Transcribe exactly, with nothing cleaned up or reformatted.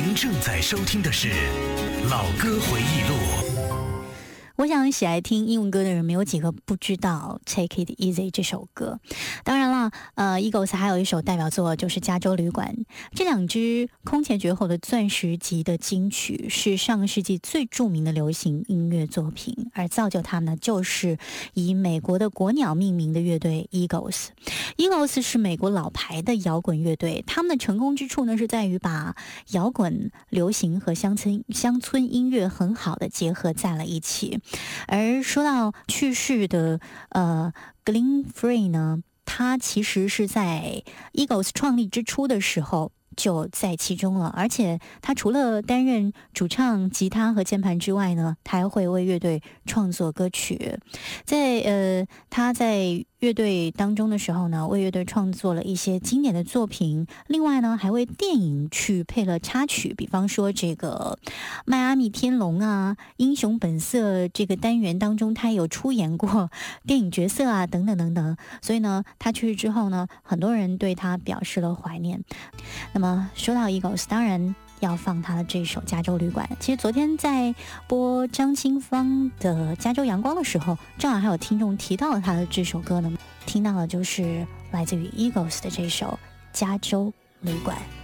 您正在收听的是《老歌回忆录》。 我想喜爱听英文歌的人没有几个不知道 Take It Easy 这首歌。当然了，呃 Eagles 还有一首代表作就是加州旅馆。这两支空前绝后的钻石级的金曲是上个世纪最著名的流行音乐作品，而造就他们呢就是以美国的国鸟命名的乐队 Eagles。 Eagles 是美国老牌的摇滚乐队，他们的成功之处呢是在于把摇滚、流行和乡村乡村音乐很好的结合在了一起。而说到去世的呃 Glenn Frey 呢，他其实是在 Eagles 创立之初的时候就在其中了，而且他除了担任主唱、吉他和键盘之外呢，他还会为乐队创作歌曲。在呃他在乐队当中的时候呢，为乐队创作了一些经典的作品，另外呢还为电影去配了插曲，比方说这个迈阿密天龙啊、英雄本色这个单元当中他有出演过电影角色啊等等等等。所以呢他去世之后呢，很多人对他表示了怀念。那么说到 Eagles， 当然要放他的这首《加州旅馆》。其实昨天在播张清芳的《加州阳光》的时候，正好还有听众提到了他的这首歌呢，听到的就是来自于 Eagles 的这首《加州旅馆》。